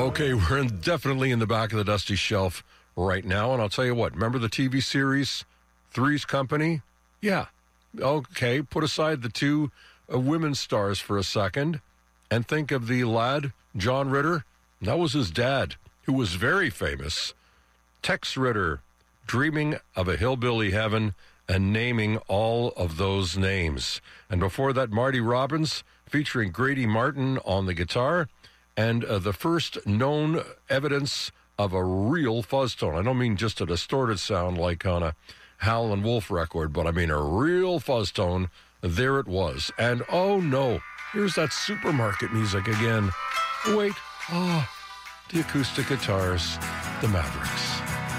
Okay, we're definitely in the back of the dusty shelf right now, and I'll tell you what, remember the TV series Three's Company? Yeah. Okay, put aside the two women's stars for a second and think of the lad, John Ritter. That was his dad, who was very famous. Tex Ritter, dreaming of a hillbilly heaven and naming all of those names. And before that, Marty Robbins, featuring Grady Martin on the guitar, and the first known evidence of a real fuzz tone. I don't mean just a distorted sound like on a Howlin' Wolf record, but I mean a real fuzz tone. There it was. And oh no, here's that supermarket music again. Wait, the acoustic guitars, the Mavericks.